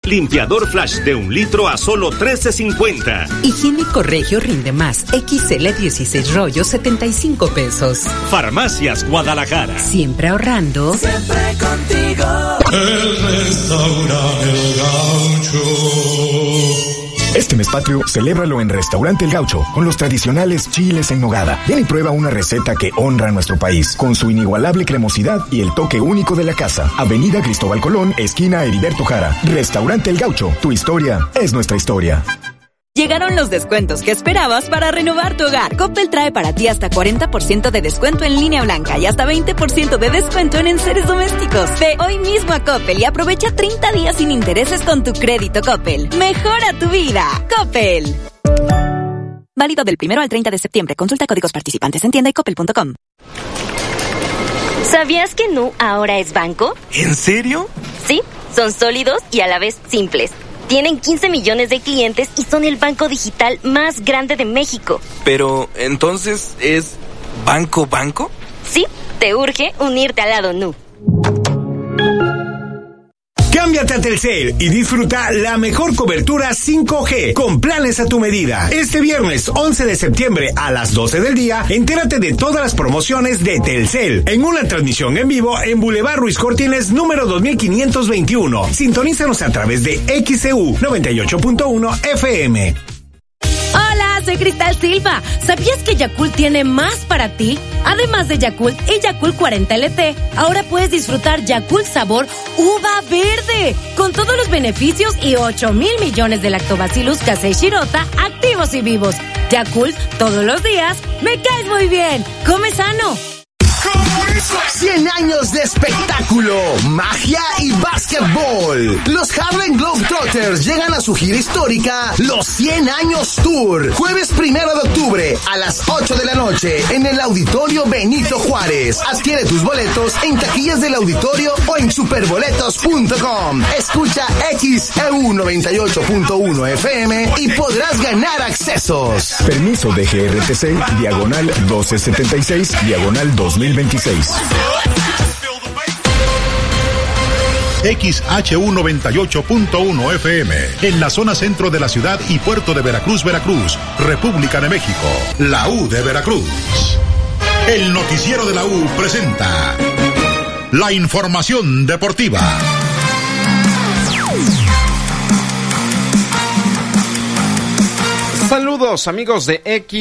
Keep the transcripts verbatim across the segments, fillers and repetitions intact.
Limpiador Flash de un litro a solo trece cincuenta. Higiénico Regio rinde más. X L dieciséis rollos, setenta y cinco pesos. Farmacias Guadalajara. Siempre ahorrando. Siempre contigo. El Restaurante El Gaucho. Este mes patrio, celébralo en Restaurante El Gaucho, con los tradicionales chiles en nogada. Ven y prueba una receta que honra a nuestro país, con su inigualable cremosidad y el toque único de la casa. Avenida Cristóbal Colón, esquina Heriberto Jara. Restaurante El Gaucho, tu historia es nuestra historia. Llegaron los descuentos que esperabas para renovar tu hogar. Coppel trae para ti hasta cuarenta por ciento de descuento en línea blanca y hasta veinte por ciento de descuento en enseres domésticos. Ve hoy mismo a Coppel y aprovecha treinta días sin intereses con tu crédito Coppel. Mejora tu vida. Coppel. Válido del primero al treinta de septiembre. Consulta códigos participantes en tienda y coppel punto com. ¿Sabías que Nu ahora es banco? ¿En serio? Sí, son sólidos y a la vez simples. Tienen quince millones de clientes y son el banco digital más grande de México. Pero, ¿entonces es banco banco? Sí, te urge unirte al lado Nu. Cámbiate a Telcel y disfruta la mejor cobertura cinco G con planes a tu medida. Este viernes once de septiembre a las doce del día, entérate de todas las promociones de Telcel en una transmisión en vivo en Boulevard Ruiz Cortines número dos mil quinientos veintiuno. Sintonízanos a través de X C U noventa y ocho punto uno F M. Hola, soy Cristal Silva. ¿Sabías que Yakult tiene más para ti? Además de Yakult y Yakult cuarenta L T, ahora puedes disfrutar Yakult sabor uva verde, con todos los beneficios y ocho mil millones de lactobacillus casei shirota activos y vivos. Yakult, todos los días, me caes muy bien. Come sano. cien años de espectáculo, magia y básquetbol. Los Harlem Globetrotters llegan a su gira histórica, los cien años Tour. Jueves primero de octubre a las ocho de la noche en el Auditorio Benito Juárez. Adquiere tus boletos en taquillas del auditorio o en superboletos punto com. Escucha X E U noventa y ocho punto uno F M y podrás ganar accesos. Permiso de G R T C, diagonal doce setenta y seis, diagonal dos mil veintiséis. X H U noventa y ocho punto uno F M, en la zona centro de la ciudad y puerto de Veracruz, Veracruz, República de México, la U de Veracruz. El noticiero de la U presenta la información deportiva. Saludos amigos de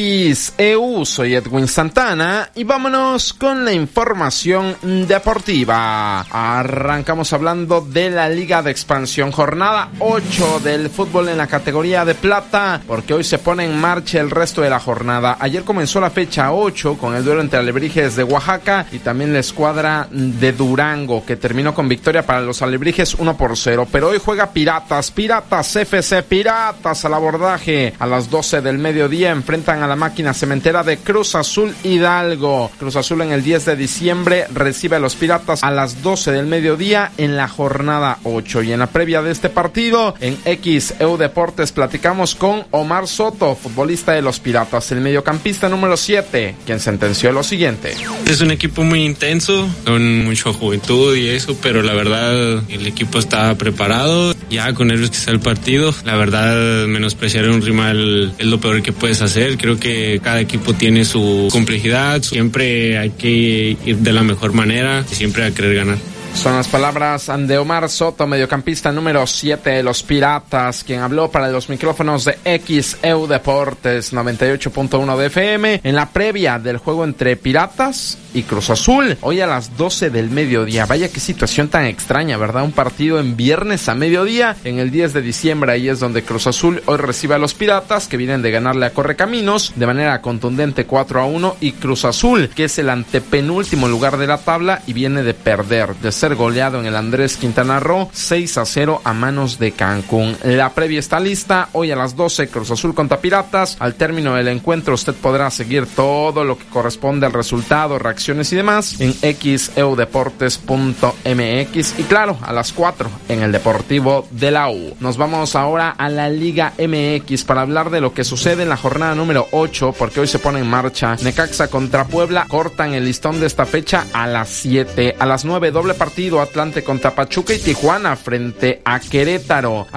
X E U, soy Edwin Santana y vámonos con la información deportiva. Arrancamos hablando de la Liga de Expansión, jornada ocho del fútbol en la categoría de plata, porque hoy se pone en marcha el resto de la jornada. Ayer comenzó la fecha ocho con el duelo entre Alebrijes de Oaxaca y también la escuadra de Durango, que terminó con victoria para los Alebrijes uno por cero, pero hoy juega Piratas, Piratas F C, Piratas al abordaje a las doce del mediodía, enfrentan a la máquina cementera de Cruz Azul Hidalgo. Cruz Azul en el diez de diciembre recibe a los Piratas a las doce del mediodía en la jornada ocho. Y en la previa de este partido, en X E U Deportes platicamos con Omar Soto, futbolista de los Piratas, el mediocampista número siete, quien sentenció lo siguiente. Es un equipo muy intenso, con mucha juventud y eso, pero la verdad el equipo está preparado. Ya con nervios que está el partido, la verdad menospreciar un rival es lo peor que puedes hacer. Creo que cada equipo tiene su complejidad, siempre hay que ir de la mejor manera y siempre hay que querer ganar. Son las palabras de Omar Soto, mediocampista número siete de los Piratas, quien habló para los micrófonos de X E U Deportes noventa y ocho punto uno de F M en la previa del juego entre Piratas y Cruz Azul, hoy a las doce del mediodía. Vaya qué situación tan extraña, ¿verdad? Un partido en viernes a mediodía, en el diez de diciembre, ahí es donde Cruz Azul hoy recibe a los Piratas, que vienen de ganarle a Correcaminos de manera contundente cuatro a uno, y Cruz Azul, que es el antepenúltimo lugar de la tabla y viene de perder, de ser goleado en el Andrés Quintana Roo seis a cero a manos de Cancún. La previa está lista, hoy a las doce, Cruz Azul contra Piratas. Al término del encuentro usted podrá seguir todo lo que corresponde al resultado, reacciones y demás en x e u deportes punto m x y claro, a las cuatro en el Deportivo de la U. Nos vamos ahora a la Liga M X para hablar de lo que sucede en la jornada número ocho, porque hoy se pone en marcha Necaxa contra Puebla. Cortan el listón de esta fecha a las siete. A las nueve, doble partido, Atlante contra Pachuca y Tijuana frente a Querétaro.